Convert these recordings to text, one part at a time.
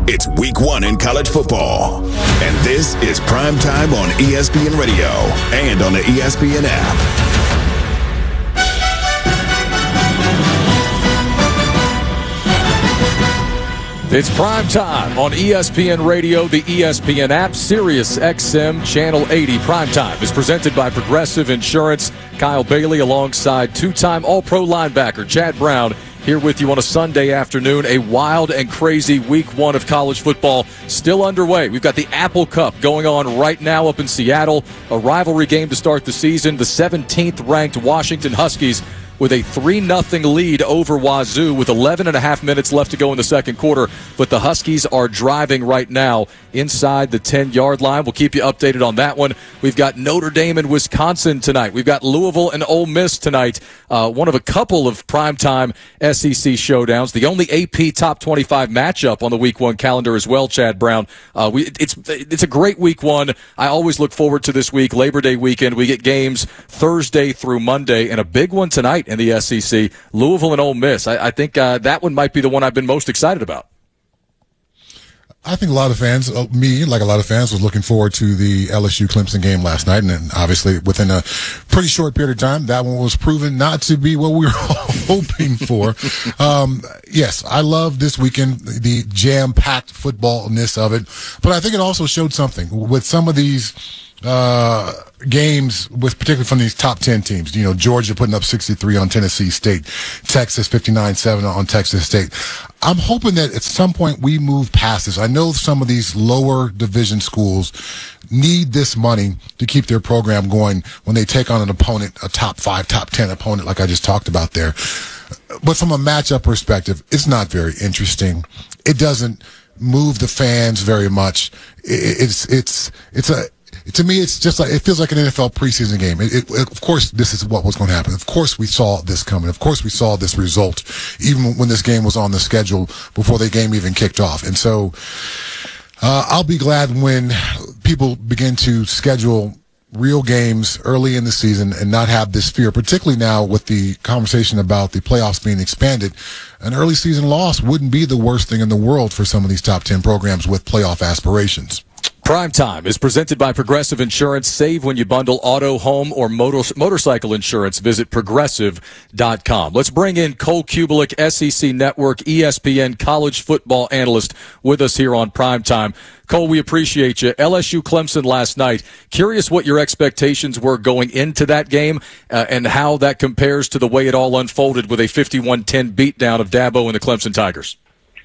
It's week 1 in college football. And this is Prime Time on ESPN Radio and on the ESPN app. It's Prime Time on ESPN Radio, the ESPN app, Sirius XM, Channel 80. Prime Time is presented by Progressive Insurance. Kyle Bailey alongside two-time All-Pro linebacker Chad Brown here with you on a Sunday afternoon. A wild and crazy week 1 of college football still underway. We've got the Apple Cup going on right now up in Seattle, a rivalry game to start the season. The 17th-ranked Washington Huskies with a 3-0 lead over Wazoo with 11.5 minutes left to go in the second quarter. But the Huskies are driving right now inside the 10-yard line. We'll keep you updated on that one. We've got Notre Dame and Wisconsin tonight. We've got Louisville and Ole Miss tonight. One of a couple of primetime SEC showdowns. The only AP Top 25 matchup on the Week 1 calendar as well, Chad Brown. It's a great Week 1. I always look forward to this week, Labor Day weekend. We get games Thursday through Monday, and a big one tonight in the SEC, Louisville and Ole Miss. I think that one might be the one I've been most excited about. I think a lot of fans, me, like a lot of fans, was looking forward to the LSU-Clemson game last night, and then obviously within a pretty short period of time, that one was proven not to be what we were hoping for. Yes, I love this weekend, the jam-packed footballness of it, but I think it also showed something with some of these games, with particularly from these top 10 teams. You know, Georgia putting up 63 on Tennessee State, Texas 59-7 on Texas State. I'm hoping that at some point we move past this. I know some of these lower division schools need this money to keep their program going when they take on an opponent, a top 5, top 10 opponent like I just talked about there. But from a matchup perspective, it's not very interesting. It doesn't move the fans very much. To me, it's just like, it feels like an NFL preseason game. Of course, this is what was going to happen. Of course, we saw this coming. Of course, we saw this result, even when this game was on the schedule before the game even kicked off. And so, I'll be glad when people begin to schedule real games early in the season and not have this fear, particularly now with the conversation about the playoffs being expanded. An early season loss wouldn't be the worst thing in the world for some of these top 10 programs with playoff aspirations. Prime Time is presented by Progressive Insurance. Save when you bundle auto, home, or motorcycle insurance. Visit Progressive.com. Let's bring in Cole Cubelic, SEC Network, ESPN college football analyst, with us here on Prime Time. Cole, we appreciate you. LSU Clemson last night. Curious what your expectations were going into that game and how that compares to the way it all unfolded with a 51-10 beatdown of Dabo and the Clemson Tigers.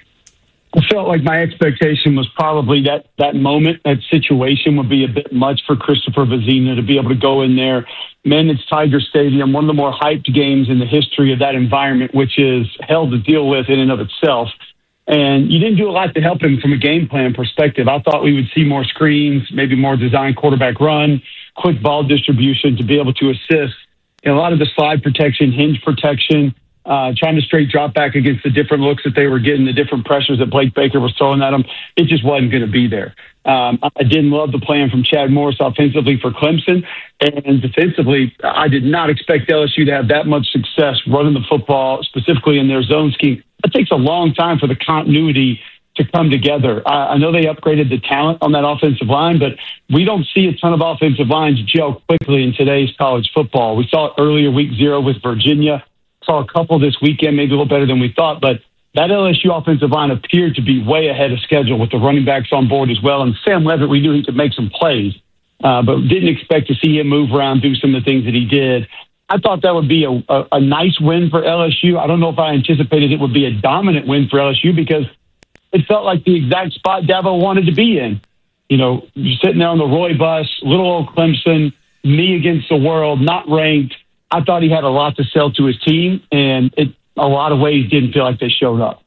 I felt like my expectation was probably that moment, that situation would be a bit much for Christopher Vezina to be able to go in there. Man, it's Tiger Stadium, one of the more hyped games in the history of that environment, which is hell to deal with in and of itself. And you didn't do a lot to help him from a game plan perspective. I thought we would see more screens, maybe more design quarterback run, quick ball distribution to be able to assist in a lot of the slide protection, hinge protection, trying to straight drop back against the different looks that they were getting, the different pressures that Blake Baker was throwing at them. It just wasn't going to be there. I didn't love the plan from Chad Morris offensively for Clemson, and defensively, I did not expect LSU to have that much success running the football, specifically in their zone scheme. It takes a long time for the continuity to come together. I know they upgraded the talent on that offensive line, but we don't see a ton of offensive lines gel quickly in today's college football. We saw it earlier, week 0 with Virginia. Saw a couple this weekend, maybe a little better than we thought, but that LSU offensive line appeared to be way ahead of schedule with the running backs on board as well. And Sam Levitt, we knew he could make some plays, but didn't expect to see him move around, do some of the things that he did. I thought that would be a nice win for LSU. I don't know if I anticipated it would be a dominant win for LSU because it felt like the exact spot Dabo wanted to be in. You know, you're sitting there on the Roy bus, little old Clemson, me against the world, not ranked. I thought he had a lot to sell to his team, and a lot of ways didn't feel like they showed up.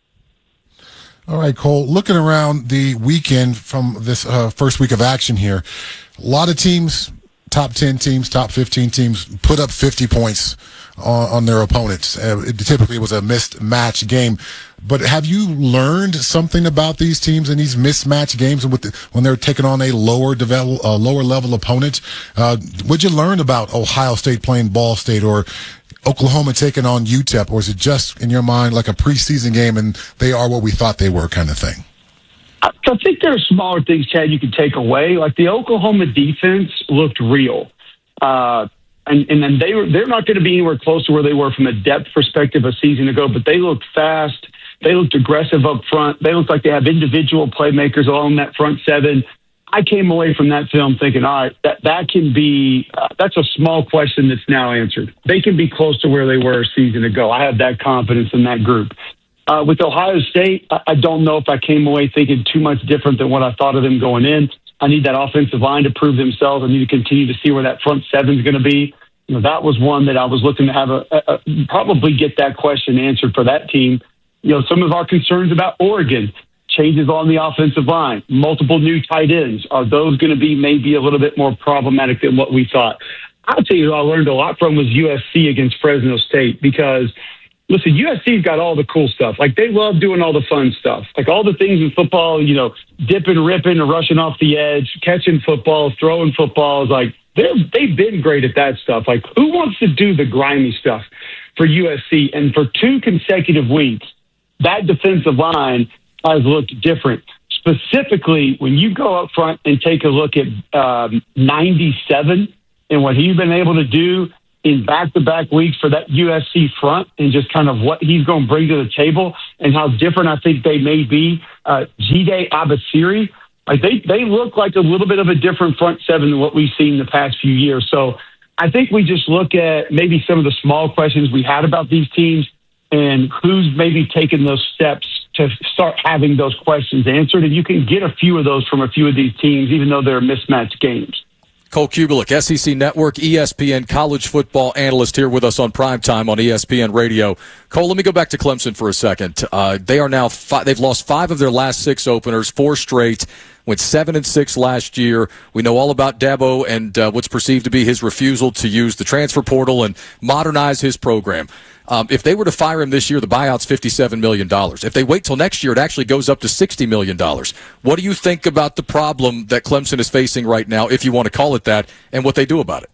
All right, Cole, looking around the weekend from this first week of action here, a lot of teams, top 10 teams, top 15 teams, put up 50 points on their opponents. It typically was a mismatch game. But have you learned something about these teams in these mismatch games when they're taking on a lower level opponent? What'd you learn about Ohio State playing Ball State or Oklahoma taking on UTEP? Or is it just, in your mind, like a preseason game and they are what we thought they were kind of thing? I think there are smaller things, Chad, you could take away. Like the Oklahoma defense looked real. And then they're not going to be anywhere close to where they were from a depth perspective a season ago, but they looked fast. They looked aggressive up front. They looked like they have individual playmakers along that front seven. I came away from that film thinking, all right, that can be that's a small question that's now answered. They can be close to where they were a season ago. I have that confidence in that group. With Ohio State, I don't know if I came away thinking too much different than what I thought of them going in. I need that offensive line to prove themselves. I need to continue to see where that front seven is going to be. You know, that was one that I was looking to have probably get that question answered for that team. You know, some of our concerns about Oregon. Changes on the offensive line, multiple new tight ends. Are those going to be maybe a little bit more problematic than what we thought? I'll tell you who I learned a lot from was USC against Fresno State because, listen, USC's got all the cool stuff. Like, they love doing all the fun stuff. Like, all the things in football, you know, dipping, ripping, or rushing off the edge, catching footballs, throwing footballs. Like, they've been great at that stuff. Like, who wants to do the grimy stuff for USC? And for 2 consecutive weeks, that defensive line has looked different. Specifically, when you go up front and take a look at 97 and what he's been able to do in back-to-back weeks for that USC front and just kind of what he's going to bring to the table and how different I think they may be. Jide Abasiri, like they look like a little bit of a different front seven than what we've seen the past few years. So I think we just look at maybe some of the small questions we had about these teams and who's maybe taken those steps to start having those questions answered. And you can get a few of those from a few of these teams, even though they're mismatched games. Cole Cubelic, SEC Network, ESPN college football analyst here with us on Primetime on ESPN Radio. Cole, let me go back to Clemson for a second. They are now they've lost 5 of their last 6 openers, 4 straight. Went 7-6 last year. We know all about Dabo and what's perceived to be his refusal to use the transfer portal and modernize his program. If they were to fire him this year, the buyout's $57 million. If they wait till next year, it actually goes up to $60 million. What do you think about the problem that Clemson is facing right now, if you want to call it that, and what they do about it?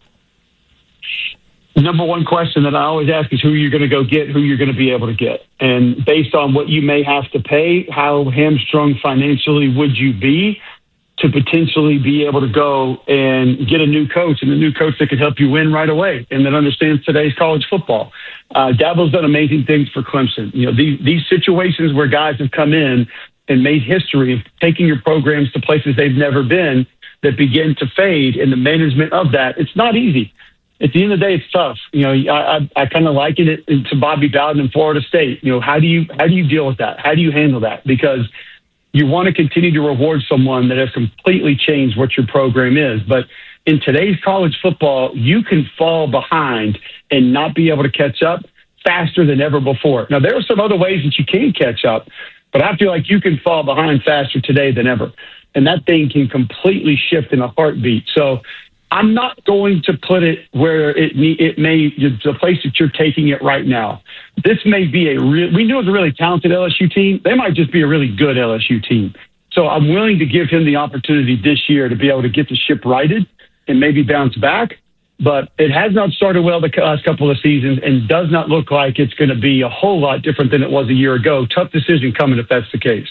The number one question that I always ask is who you're going to go get, who you're going to be able to get. And based on what you may have to pay, how hamstrung financially would you be to potentially be able to go and get a new coach, and a new coach that can help you win right away and that understands today's college football. Dabo's done amazing things for Clemson. You know, these situations where guys have come in and made history of taking your programs to places they've never been that begin to fade, and the management of that, it's not easy. At the end of the day, it's tough. You know, I kind of liken it to Bobby Bowden in Florida State. You know, how do you deal with that? How do you handle that? Because you want to continue to reward someone that has completely changed what your program is. But in today's college football, you can fall behind and not be able to catch up faster than ever before. Now, there are some other ways that you can catch up, but I feel like you can fall behind faster today than ever. And that thing can completely shift in a heartbeat. So I'm not going to put it where it may, the place that you're taking it right now. This may be we knew it was a really talented LSU team. They might just be a really good LSU team. So I'm willing to give him the opportunity this year to be able to get the ship righted and maybe bounce back. But it has not started well the last couple of seasons and does not look like it's going to be a whole lot different than it was a year ago. Tough decision coming if that's the case.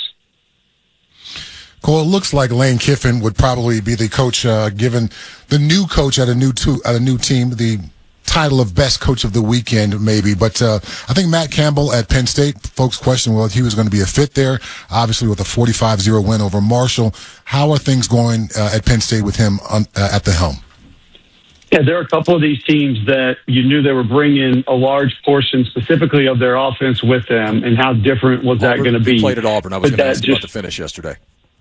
Cole, it looks like Lane Kiffin would probably be the coach, given the new coach at a new team, the title of best coach of the weekend, maybe. But I think Matt Campbell at Penn State, folks questioned whether he was going to be a fit there, obviously with a 45-0 win over Marshall. How are things going at Penn State with him at the helm? Yeah, there are a couple of these teams that you knew they were bringing a large portion specifically of their offense with them, and how different was that going to be? Played at Auburn. I was going to ask you about the finish yesterday.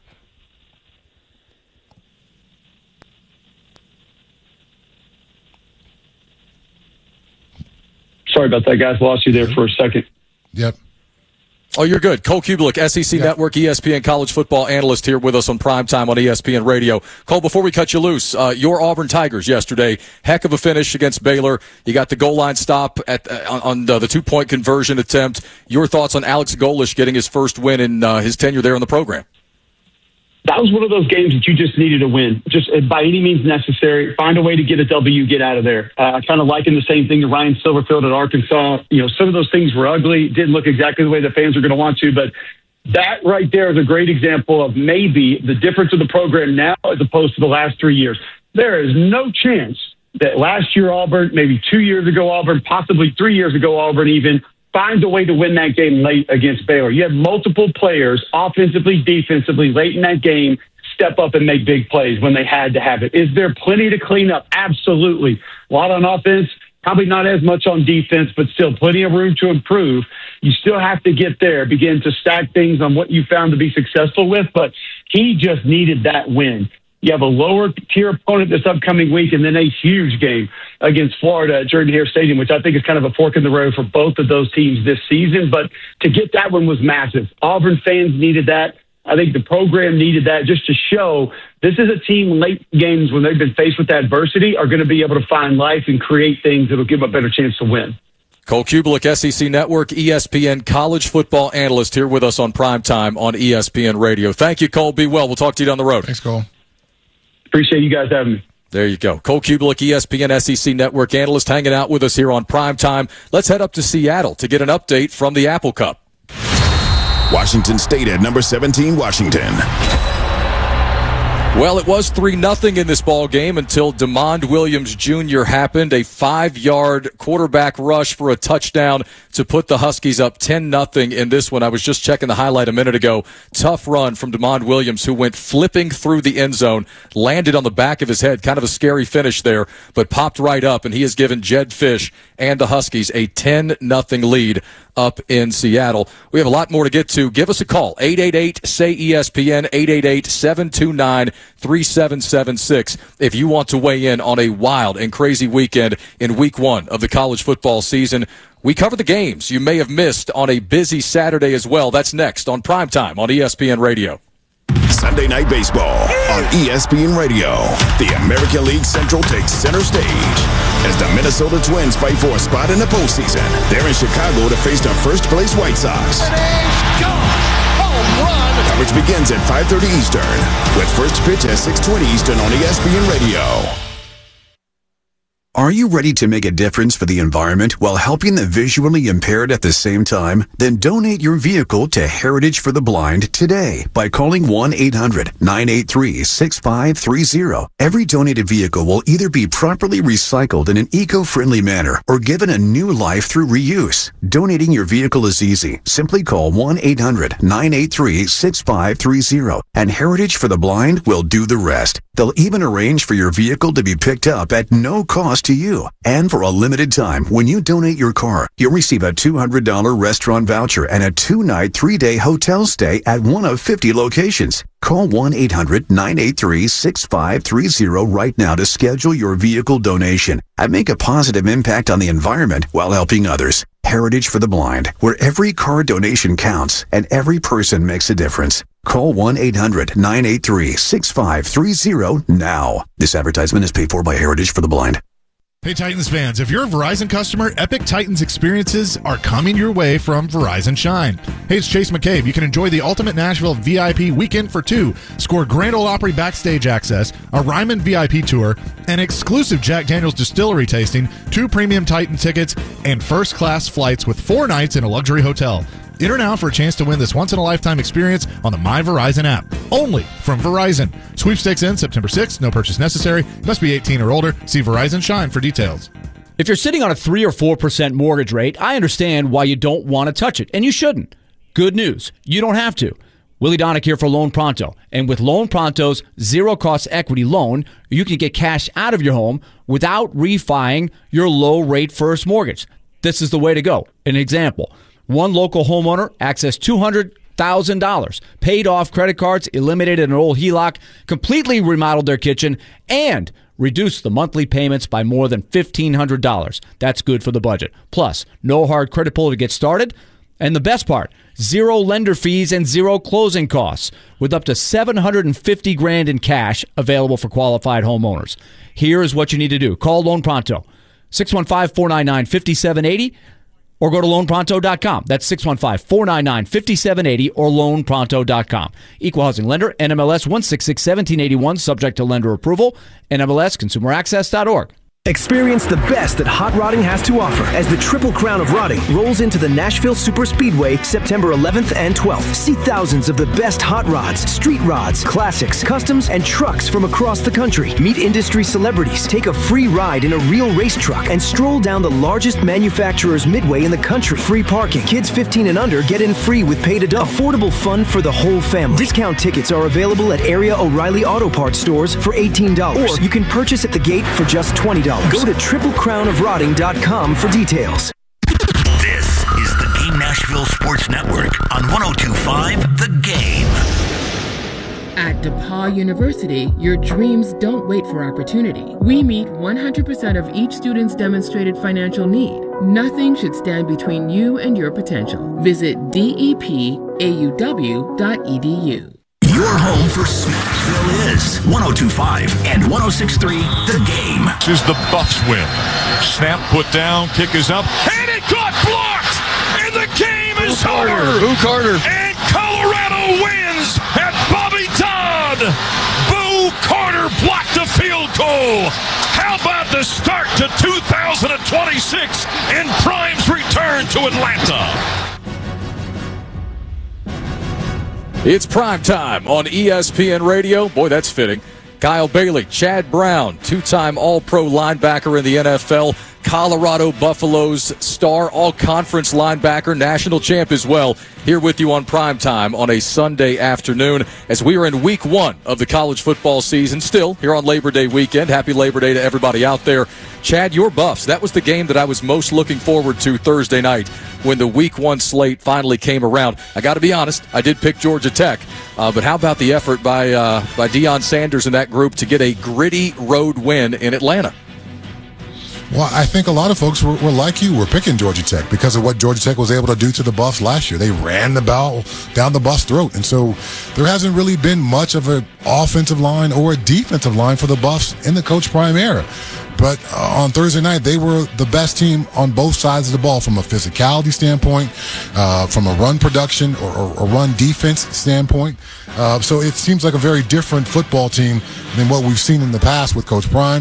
Sorry about that, guys. Lost you there for a second. Yep. Oh, you're good. Cole Cubelic, SEC Network, ESPN college football analyst here with us on Primetime on ESPN Radio. Cole, before we cut you loose, your Auburn Tigers yesterday, heck of a finish against Baylor. You got the goal line stop on the 2-point conversion attempt. Your thoughts on Alex Golesh getting his first win in his tenure there in the program? That was one of those games that you just needed to win, just by any means necessary. Find a way to get a W, get out of there. I kind of liken the same thing to Ryan Silverfield at Arkansas. You know, some of those things were ugly, didn't look exactly the way the fans were going to want to, but that right there is a great example of maybe the difference of the program now as opposed to the last 3 years. There is no chance that last year Auburn, maybe 2 years ago Auburn, possibly 3 years ago Auburn even, finds a way to win that game late against Baylor. You had multiple players, offensively, defensively, late in that game, step up and make big plays when they had to have it. Is there plenty to clean up? Absolutely. A lot on offense, probably not as much on defense, but still plenty of room to improve. You still have to get there, begin to stack things on what you found to be successful with, but he just needed that win. You have a lower tier opponent this upcoming week and then a huge game against Florida at Jordan-Hare Stadium, which I think is kind of a fork in the road for both of those teams this season. But to get that one was massive. Auburn fans needed that. I think the program needed that just to show this is a team late games when they've been faced with adversity are going to be able to find life and create things that will give them a better chance to win. Cole Cubelic, SEC Network, ESPN college football analyst here with us on Primetime on ESPN Radio. Thank you, Cole. Be well. We'll talk to you down the road. Thanks, Cole. Appreciate you guys having me. There you go. Cole Cubelic, ESPN SEC Network analyst, hanging out with us here on Primetime. Let's head up to Seattle to get an update from the Apple Cup. Washington State at number 17, Washington. Well, it was 3-0 in this ball game until DeMond Williams Jr. happened. A 5-yard quarterback rush for a touchdown to put the Huskies up 10-0 in this one. I was just checking the highlight a minute ago. Tough run from DeMond Williams, who went flipping through the end zone, landed on the back of his head. Kind of a scary finish there, but popped right up, and he has given Jedd Fisch and the Huskies a 10-0 lead up in Seattle. We have a lot more to get to. Give us a call, 888-SAY-ESPN, 888-729-3776, if you want to weigh in on a wild and crazy weekend in week one of the college football season. We cover the games you may have missed on a busy Saturday as well. That's next on Primetime on ESPN Radio. Sunday Night Baseball on ESPN Radio. The American League Central takes center stage as the Minnesota Twins fight for a spot in the postseason. They're in Chicago to face the first-place White Sox. Home run! Coverage begins at 5:30 Eastern with first pitch at 6:20 Eastern on ESPN Radio. Are you ready to make a difference for the environment while helping the visually impaired at the same time? Then donate your vehicle to Heritage for the Blind today by calling 1-800-983-6530. Every donated vehicle will either be properly recycled in an eco-friendly manner or given a new life through reuse. Donating your vehicle is easy. Simply call 1-800-983-6530 and Heritage for the Blind will do the rest. They'll even arrange for your vehicle to be picked up at no cost to you. And for a limited time, when you donate your car, you'll receive a $200 restaurant voucher and a 2-night, 3-day hotel stay at one of 50 locations. Call 1-800-983-6530 right now to schedule your vehicle donation and make a positive impact on the environment while helping others. Heritage for the Blind, where every car donation counts and every person makes a difference. Call 1-800-983-6530 now. This advertisement is paid for by Heritage for the Blind. Hey Titans fans, if you're a Verizon customer, Epic Titans experiences are coming your way from Verizon Shine. Hey, it's Chase McCabe. You can enjoy the Ultimate Nashville VIP Weekend for Two, score Grand Ole Opry backstage access, a Ryman VIP tour, an exclusive Jack Daniel's distillery tasting, 2 premium Titan tickets, and first-class flights with 4 nights in a luxury hotel. Enter now for a chance to win this once-in-a-lifetime experience on the My Verizon app. Only from Verizon. Sweepstakes ends September 6th. No purchase necessary. Must be 18 or older. See Verizon Shine for details. If you're sitting on a 3 or 4% mortgage rate, I understand why you don't want to touch it, and you shouldn't. Good news. You don't have to. Willie Donick here for Loan Pronto. And with Loan Pronto's zero-cost equity loan, you can get cash out of your home without refining your low-rate first mortgage. This is the way to go. An example. One local homeowner accessed $200,000, paid off credit cards, eliminated an old HELOC, completely remodeled their kitchen, and reduced the monthly payments by more than $1,500. That's good for the budget. Plus, no hard credit pull to get started. And the best part, 0 lender fees and 0 closing costs, with up to $750,000 in cash available for qualified homeowners. Here is what you need to do. Call Loan Pronto, 615-499-5780. Or go to loanpronto.com. That's 615-499-5780 or loanpronto.com. Equal housing lender, NMLS 1661781, subject to lender approval, NMLSconsumeraccess.org. Experience the best that hot rodding has to offer as the Triple Crown of Rodding rolls into the Nashville Super Speedway September 11th and 12th. See thousands of the best hot rods, street rods, classics, customs, and trucks from across the country. Meet industry celebrities, take a free ride in a real race truck, and stroll down the largest manufacturer's midway in the country. Free parking. Kids 15 and under get in free with paid adult. Affordable fun for the whole family. Discount tickets are available at area O'Reilly Auto Parts stores for $18, or you can purchase at the gate for just $20. Go to TripleCrownOfRodding.com for details. This is the Game Nashville Sports Network on 102.5 The Game. At DePaul University, your dreams don't wait for opportunity. We meet 100% of each student's demonstrated financial need. Nothing should stand between you and your potential. Visit depauw.edu. Your home for Smashville is 102.5 and 106.3 The Game. This is the Buffs win. Snap put down, kick is up, and it got blocked! And the game is over! Boo Carter. And Colorado wins at Bobby Todd! Boo Carter blocked the field goal! How about the start to 2026 in Prime's return to Atlanta? It's prime time on ESPN Radio. Boy, that's fitting. Kyle Bailey, Chad Brown, two-time All-Pro linebacker in the NFL, Colorado Buffaloes star all-conference linebacker, national champ as well, here with you on prime time on a Sunday afternoon as we are in week 1 of the college football season, still here on Labor Day weekend. Happy Labor Day to everybody out there. Chad, your Buffs, that was the game that I was most looking forward to Thursday night when the week 1 slate finally came around. I got to be honest, I did pick Georgia Tech, but how about the effort by Deion Sanders and that group to get a gritty road win in Atlanta? Well, I think a lot of folks were like you, were picking Georgia Tech because of what Georgia Tech was able to do to the Buffs last year. They ran the ball down the Buffs' throat. And so there hasn't really been much of an offensive line or a defensive line for the Buffs in the Coach Prime era. But on Thursday night, they were the best team on both sides of the ball from a physicality standpoint, from a run production or run defense standpoint. So it seems like a very different football team than what we've seen in the past with Coach Prime.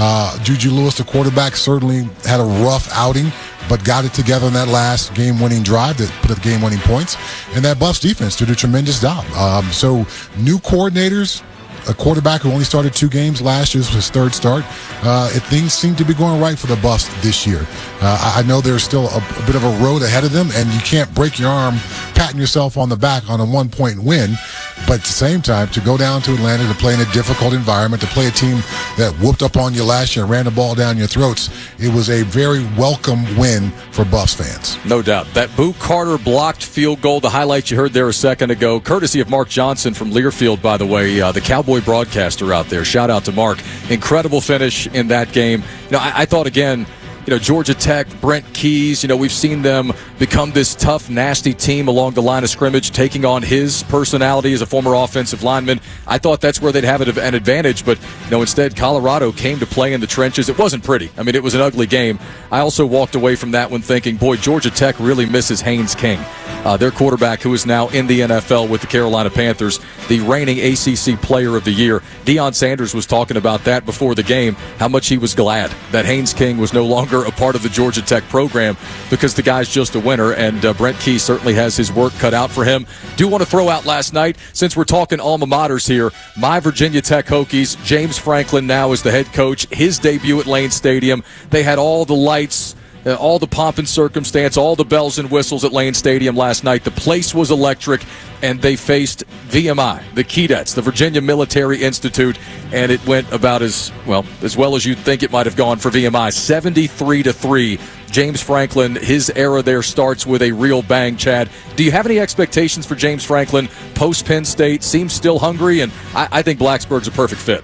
Juju Lewis, the quarterback, certainly had a rough outing, but got it together in that last game-winning drive that put up game-winning points. And that Buffs defense did a tremendous job. So new coordinators, a quarterback who only started 2 games last year, this was his 3rd start. Things seem to be going right for the Buffs this year. I know there's still a bit of a road ahead of them, and you can't break your arm patting yourself on the back on a 1-point win. But at the same time, to go down to Atlanta to play in a difficult environment, to play a team that whooped up on you last year and ran the ball down your throats, it was a very welcome win for Buffs fans. No doubt. That Boo Carter blocked field goal, the highlight you heard there a second ago, courtesy of Mark Johnson from Learfield, by the way, the Cowboy broadcaster out there. Shout out to Mark. Incredible finish in that game. I thought, again, Georgia Tech, Brent Keys, we've seen them become this tough, nasty team along the line of scrimmage, taking on his personality as a former offensive lineman. I thought that's where they'd have an advantage, but instead Colorado came to play in the trenches. It wasn't pretty. I mean, it was an ugly game. I also walked away from that one thinking, boy, Georgia Tech really misses Haynes King, their quarterback who is now in the NFL with the Carolina Panthers, the reigning ACC Player of the Year. Deion Sanders was talking about that before the game, how much he was glad that Haynes King was no longer a part of the Georgia Tech program because the guy's just a winner, and Brent Key certainly has his work cut out for him. Do want to throw out last night, since we're talking alma maters here, my Virginia Tech Hokies, James Franklin now is the head coach, his debut at Lane Stadium. They had all the lights, all the pomp and circumstance, all the bells and whistles at Lane Stadium last night. The place was electric, and they faced VMI, the Keydets, the Virginia Military Institute, and it went about as well as you'd think it might have gone for VMI, 73-3. James Franklin, his era there starts with a real bang, Chad. Do you have any expectations for James Franklin post-Penn State? Seems still hungry, and I think Blacksburg's a perfect fit.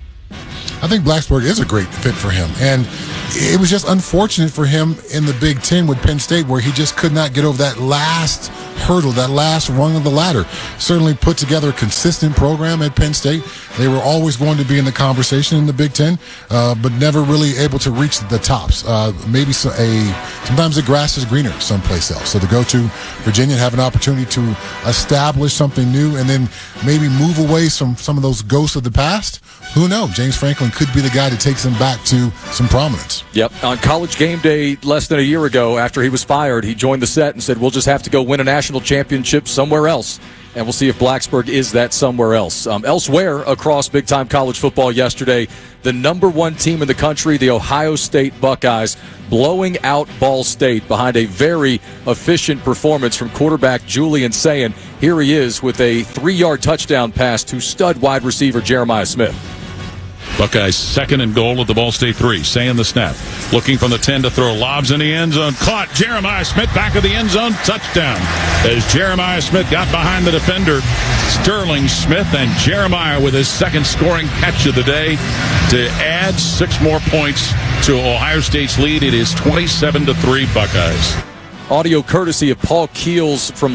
I think Blacksburg is a great fit for him, and it was just unfortunate for him in the Big Ten with Penn State, where he just could not get over that last hurdle, that last rung of the ladder. Certainly put together a consistent program at Penn State. They were always going to be in the conversation in the Big Ten, but never really able to reach the tops. Maybe sometimes the grass is greener someplace else. So to go to Virginia and have an opportunity to establish something new and then maybe move away from some of those ghosts of the past, who knows? James Franklin could be the guy that takes them back to some prominence. Yep. On College Game Day less than a year ago, after he was fired, he joined the set and said, we'll just have to go win a national championship somewhere else. And we'll see if Blacksburg is that somewhere else. Elsewhere across big-time college football yesterday, the number one team in the country, the Ohio State Buckeyes, blowing out Ball State behind a very efficient performance from quarterback Julian Sayin. Here he is with a 3-yard touchdown pass to stud wide receiver Jeremiah Smith. Buckeyes second and goal at the Ball State 3. Saying the snap. Looking from the 10 to throw. Lobs in the end zone. Caught. Jeremiah Smith back of the end zone. Touchdown. As Jeremiah Smith got behind the defender, Sterling Smith, and Jeremiah with his second scoring catch of the day to add 6 more points to Ohio State's lead. It is 27-3 Buckeyes. Audio courtesy of Paul Keels from